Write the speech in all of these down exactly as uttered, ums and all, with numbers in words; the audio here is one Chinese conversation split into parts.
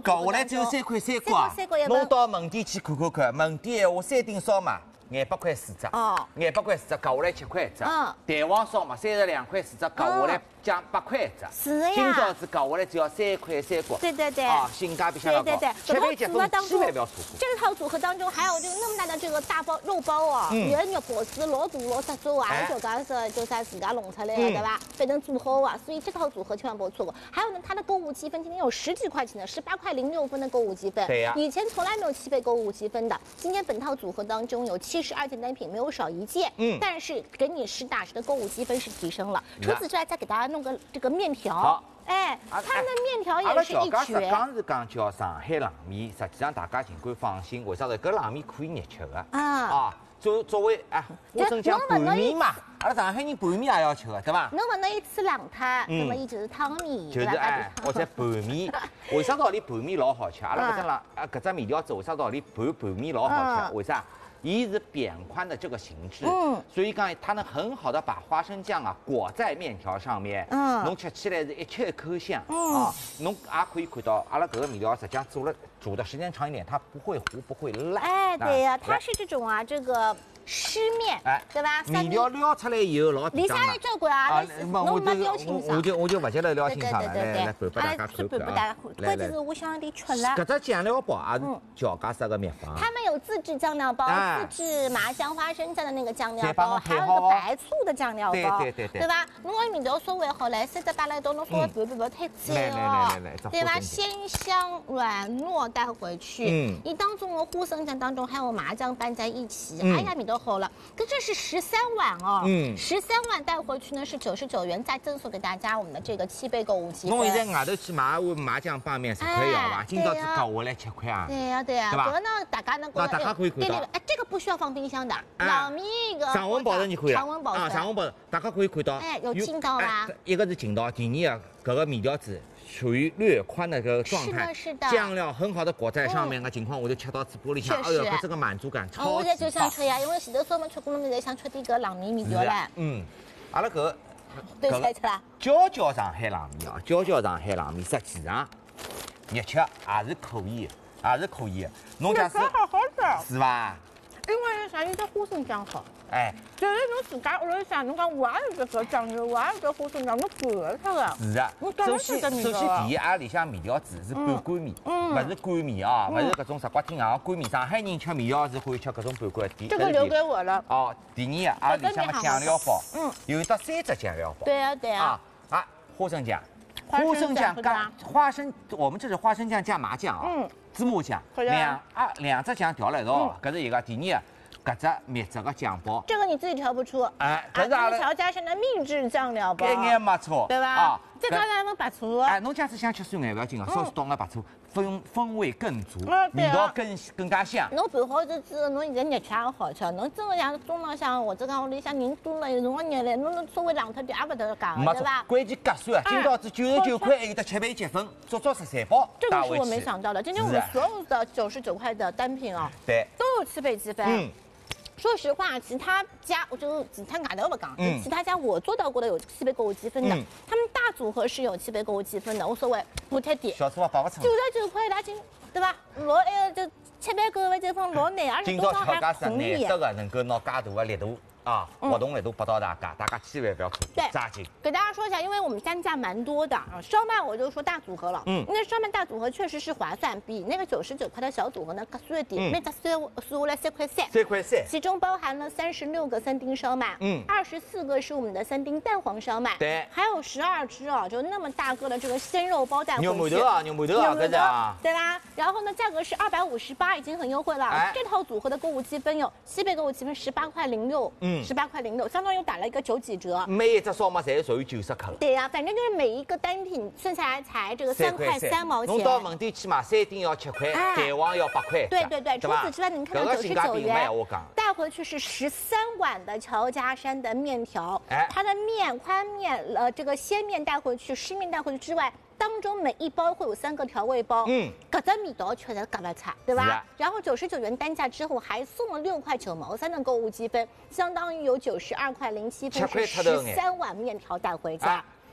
搞下来只有三块三角啊！侬到门店去看看看，门店闲话三顶烧嘛，廿八块四只， 哦， 廿八块四只，搞下来七块一只。 嗯， 蛋黄烧嘛，三十两块四只，搞下来降八块一只。 是的呀。 今朝子搞下来只要三块三角。 对对对。 啊，性价比相当高。 对对对， 吃饭结婚千万不要错过。 这套组合当中还有这个那么大的这个大包肉包哦，原肉果子老大老实做啊，就讲是就啥自家弄出来的，对吧？反正做好啊，所以这套组合千万不要错过。还有呢，它的购物积分今天有十几块钱的，十八块零六分的购物积分。 对呀。 以前从来没有七倍购物积分的，今天本套组合当中有七十二件单品，没有少一件。嗯。但是给你实打实的购物积分是提升了。除此之外，再给大家弄个这个面条。好。哎，他们的面条也是一绝。 刚是讲叫上海冷面，实际上大家尽管放心，为啥子？搿冷面可以热吃的啊。啊，作作为啊，我正讲拌面嘛，阿拉上海人拌面也要吃的，对吧？ 侬问侬一吃冷汤，那么伊就是汤面， 就是哎，或者拌面。为啥道理拌面老好吃？阿拉搿只冷啊搿只面条子为啥道理拌拌面老好吃？为啥？一是扁宽的这个形制，嗯，所以讲它能很好的把花生酱啊裹在面条上面，嗯，侬吃起来是一吃一口香，嗯啊，侬也可以看到阿拉搿个面条实际上做了煮的时间长一点，它不会糊不会烂。 哎，对呀，它是这种啊这个湿面，哎，对吧？ 面条撩出来以后老里向的交关啊，侬没撩清爽， 我就我就勿记得撩清爽了，来来拌拨大家看看啊。 关键是我想点吃了。 搿只酱料包也是乔家式的秘方。 他们有自制酱料包，自制麻酱花生酱的那个酱料包，还有一个白醋的酱料包， 对对对对吧？侬个面条稍微好来，三只摆辣一道，侬稍微拌拌勿太粘哦，对吧？鲜香软糯带回去，嗯，你当中的花生酱当中还有麻酱拌在一起，哎呀，面条好了。可这是十三碗哦，嗯，十三碗带回去呢是九十九元，再赠送给大家我们的这个七倍购物积分。 侬现在外头去买一碗麻酱拌面十块要吧？今朝只搞下来七块啊。 对呀对呀， 对吧？ 这个呢大家能那大家可以看到， 对对对，哎，这个不需要放冰箱的，冷面一个常温保存就可以了。 常温保存啊，常温保存，大家可以看到， 哎，有劲道吧？ 一个是劲道，第二个搿个面条子属于略宽的个状态， 是的，是的， 酱料很好的裹在上面的情况，我就吃到嘴巴里向，哎呦，这个满足感超级棒。 我现在就想吃呀，因为前头烧焖吃过了，现在想吃点个冷面面条嘞。 嗯，阿拉搿对菜吃啦。 娇娇上海冷面啊，娇娇上海冷面实际上热吃也是可以的，也是可以的。侬假使好好吃， 是吧？ 因为啥？因为这花生酱好。 哎， 就是侬自家屋里向，侬讲我也是这个酱油，我也是这花生酱，侬拌了它个。 是啊。首先，首先第一，阿拉里向面条子是半干面，不是干面啊，不是搿种石瓜丁啊干面。上海人吃面条是会吃搿种半干的。 这个留给我了。 哦，第二，阿拉里向的酱料包，嗯，有得三只酱料包。 对呀对呀。 啊啊，花生酱，花生酱加花生，我们这是花生酱加麻酱啊，嗯，芝麻酱，两啊两只酱调了一道，搿是一个。第二。搿只秘制的酱包， 这个你自己调不出。 哎，搿是阿拉乔家生的秘制酱料包， 概念没错， 对吧？啊，这刚才侬白醋。 哎，侬假使想吃酸眼不要紧啊，稍许倒眼白醋，风风味更足，味道更更加香。 侬拌好之后，侬现在热吃也好吃。侬真的像中浪向或者讲屋里向人多了，有辰光热嘞，侬稍微冷脱点也不得讲，对吧？ 关键合算啊，今朝子九十九块，还有得七倍积分，足足十三包。 这个是我没想到的，今天我们所有的九十九块的单品啊， 对， 都有七倍积分。嗯。说实话，其他家我就其他外头不讲，嗯，其他家我做到过的有七倍购物积分的，嗯、他们大组合是有七倍购物积分的，无所谓，补贴点。 小厨房八不成。 九十九块，大斤，对吧？老哎个就七倍购物积分老难，而且多少还红利。 难得个能够拿介大的力度。啊，活动力度拨到大家，大家千万不要错过，抓紧。 给大家说一下，因为我们单价蛮多的啊，烧麦我就说大组合了，嗯，因为烧麦大组合确实是划算，比那个九十九块的小组合呢合算一点，每只算算下来三块三， 三块三， 其中包含了三十六个三丁烧麦，嗯，二十四个是我们的三丁蛋黄烧麦， 对， 还有十二只哦，就那么大个的这个鲜肉包带回去， 牛毛头啊，牛毛头啊，搿是啊， 对吧？然后呢，价格是二百五十八，已经很优惠了，哎、这套组合的购物积分有七倍购物积分十八块零六，嗯，十八块零六。相当于打了一个九几折， 每一只烧麦侪属于九十克。 对呀、啊，反正就是每一个单品算下来才这个三块三毛钱。 侬到门店去买三丁要七块，蛋黄要八块。 对对对，除此之外，你看到九十九元我讲带回去是十三碗的乔家山的面条，哎，它的面宽面呃这个鲜面带回去，湿面带回去之外。当中每一包会有三个调味包，嗯，搿只味道确实搿勿差，对吧？然后九十九元单价之后还送了六块九毛三的购物积分，相当于有九十二块零七分，是十三碗面条带回家。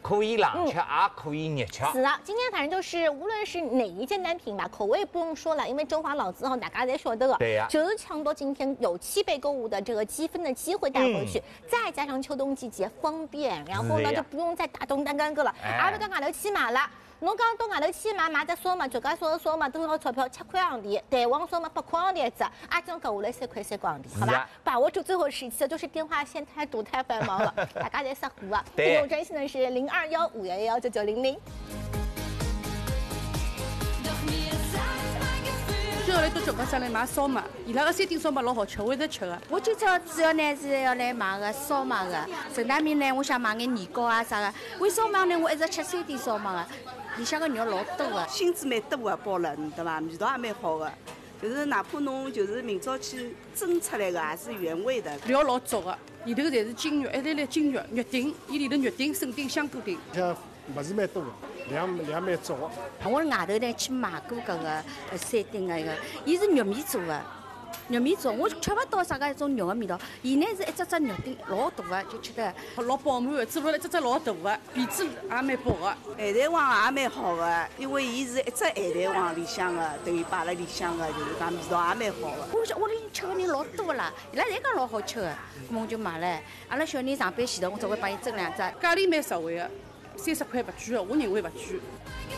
可以冷吃，也可以热吃。 是的，今天反正就是无论是哪一件单品吧，口味不用说了，因为中华老字号大家侪晓得的。 对呀。 就是抢夺今天有七倍购物的这个积分的机会带回去，再加上秋冬季节方便，然后呢就不用再大动大干个了，也不到外头去买了。侬讲到外头去买买只烧嘛，就讲烧烧嘛，多少钞票？七块洋钿，蛋黄烧嘛八块洋钿一只，阿将搿下来三块三块洋钿，好吧？把握住最后时期，就是电话线太堵太繁忙了，大家在杀货啊！订购专线呢是零二幺五幺幺九九零零。 接下来到交关上来买烧麦，伊拉个山顶烧麦老好吃，我一直吃的。 我今朝主要呢是要来买个烧麦的，顺带面呢我想买眼年糕啊啥的。为烧麦呢我一直吃山顶烧麦的，里向个肉老多的， 芯子蛮多的，包了，对伐？味道也蛮好的。就是哪怕侬就是明朝去蒸出来的，也是原味的。 料老足的，里头侪是筋肉，一粒粒筋肉，肉丁，伊里头肉丁、笋丁、香菇丁。 像物事蛮多的，量量蛮足的。 我外头呢去买过搿个呃山顶的一个，伊是玉米做的。玉米做，我吃不到啥个一种肉的味道。伊呢是一只只肉丁老大的，就吃得老饱满的，做出来只只老大的，皮子也蛮薄的。 咸蛋黄也蛮好的，因为伊是一只咸蛋黄里向的，等于摆辣里向的，就是讲味道也蛮好的。 我屋里吃的人老多啦，伊拉侪讲老好吃的，咾么就买了。阿拉小人上班前头，我只会帮伊蒸两只。 价钿蛮实惠的，三十块不贵的，我认为不贵。